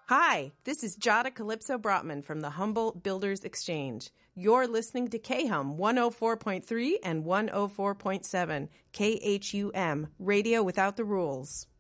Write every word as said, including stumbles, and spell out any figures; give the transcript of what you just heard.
Hi, this is Jada Calypso Brotman from the Humboldt Builders Exchange. You're listening to K H U M one oh four point three and one oh four point seven, K H U M, Radio Without the Rules.